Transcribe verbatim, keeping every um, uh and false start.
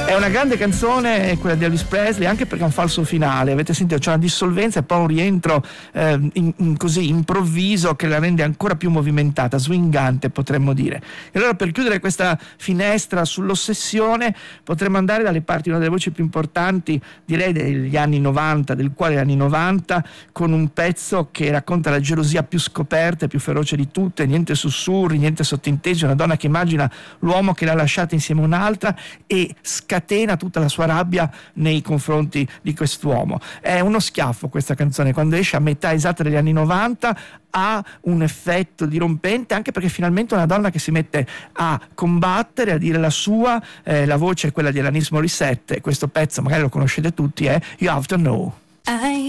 È una grande canzone quella di Elvis Presley, anche perché ha un falso finale, avete sentito, c'è una dissolvenza e poi un rientro eh, in, in così improvviso che la rende ancora più movimentata, swingante potremmo dire. E allora, per chiudere questa finestra sull'ossessione, potremmo andare dalle parti, una delle voci più importanti direi degli anni novanta, del quale anni novanta, con un pezzo che racconta la gelosia più scoperta e più feroce di tutte, niente sussurri, niente sottintesi, una donna che immagina l'uomo che l'ha lasciata insieme a un'altra e scatena tutta la sua rabbia nei confronti di quest'uomo. È uno schiaffo questa canzone, quando esce a metà esatta degli anni novanta ha un effetto dirompente, anche perché finalmente una donna che si mette a combattere, a dire la sua, eh, la voce è quella di Alanis Morissette, questo pezzo magari lo conoscete tutti, è You Have to Know. I